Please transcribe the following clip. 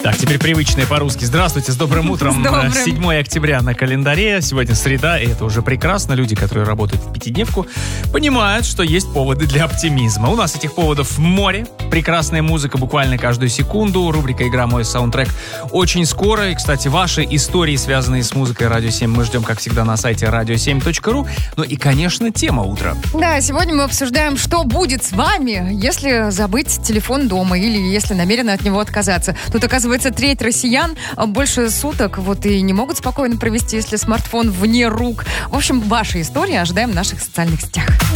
Так, теперь привычные по-русски. Здравствуйте, с добрым утром. С добрым. 7 октября на календаре. Сегодня среда, и это уже прекрасно. Люди, которые работают в пятидневку, понимают, что есть поводы для оптимизма. У нас этих поводов море. Прекрасная музыка буквально каждую секунду. Рубрика «Игра. Мой саундтрек» очень скоро. И, кстати, ваши истории, связанные с музыкой «Радио 7», мы ждем, как всегда, на сайте radio7.ru. Ну и, конечно, тема утра. Да, сегодня мы обсуждаем, что будет с вами, если забыть телефон дома или если намеренно от него отказаться. Тут, оказывается, треть россиян больше суток вот и не могут спокойно провести, если смартфон вне рук. В общем, ваши истории ожидаем в наших социальных сетях.